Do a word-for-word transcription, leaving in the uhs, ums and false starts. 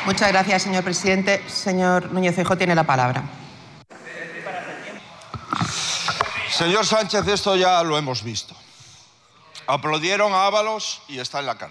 Muchas gracias, señor presidente. Señor Núñez Feijóo tiene la palabra. Señor Sánchez, esto ya lo hemos visto. Aplaudieron a Ábalos y está en la cárcel.